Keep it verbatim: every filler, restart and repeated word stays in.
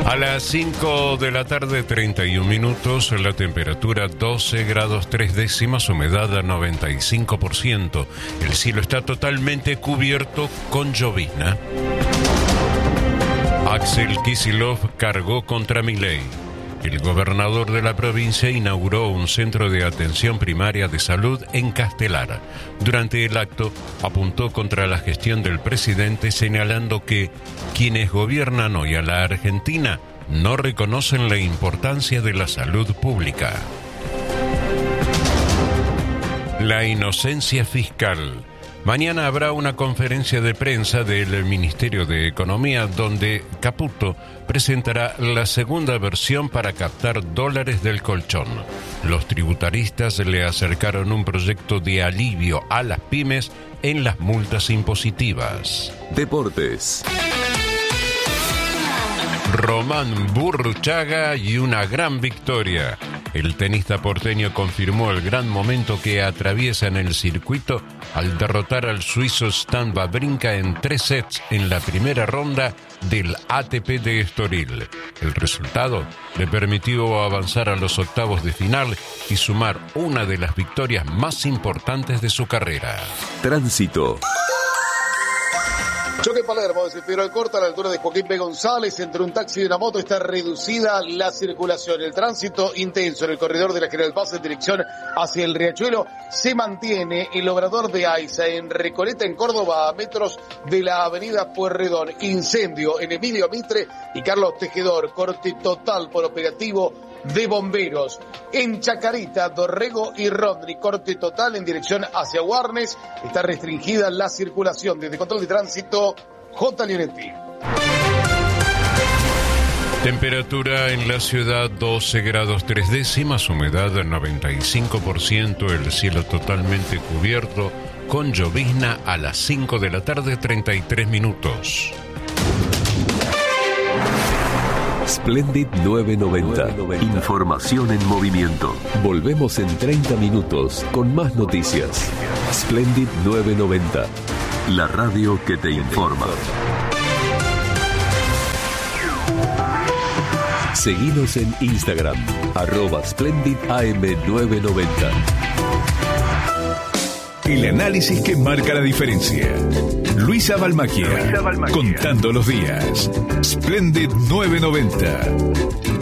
A las cinco de la tarde, treinta y un minutos, la temperatura doce grados tres décimas, humedad a noventa y cinco por ciento. El cielo está totalmente cubierto con llovizna. Axel Kicillof cargó contra Milei. El gobernador de la provincia inauguró un centro de atención primaria de salud en Castelar. Durante el acto, apuntó contra la gestión del presidente, señalando que quienes gobiernan hoy a la Argentina no reconocen la importancia de la salud pública. La inocencia fiscal. Mañana habrá una conferencia de prensa del Ministerio de Economía donde Caputo presentará la segunda versión para captar dólares del colchón. Los tributaristas le acercaron un proyecto de alivio a las pymes en las multas impositivas. Deportes. Román Burruchaga y una gran victoria. El tenista porteño confirmó el gran momento que atraviesa en el circuito al derrotar al suizo Stan Wawrinka en tres sets en la primera ronda del A T P de Estoril. El resultado le permitió avanzar a los octavos de final y sumar una de las victorias más importantes de su carrera. Tránsito. Choque Palermo, desde Figueroa Corta a la altura de Joaquín P. González, entre un taxi y una moto está reducida la circulación. El tránsito intenso en el corredor de la General Paz en dirección hacia el Riachuelo se mantiene. El obrador de Aiza en Recoleta, en Córdoba, a metros de la avenida Pueyrredón. Incendio en Emilio Mitre y Carlos Tejedor, corte total por operativo de bomberos. En Chacarita, Dorrego y Rodri, corte total en dirección hacia Warnes. Está restringida la circulación. Desde Control de Tránsito, J. Leonetti. Temperatura en la ciudad doce grados tres décimas, humedad noventa y cinco por ciento, el cielo totalmente cubierto con llovizna a las cinco de la tarde, treinta y tres minutos. Splendid nueve noventa. Información en movimiento. Volvemos en treinta minutos con más noticias. Splendid nueve noventa. La radio que te informa. Seguinos en Instagram, arroba Splendid A M nueve noventa. El análisis que marca la diferencia. Luisa Balmacchia, contando los días. Splendid nueve noventa.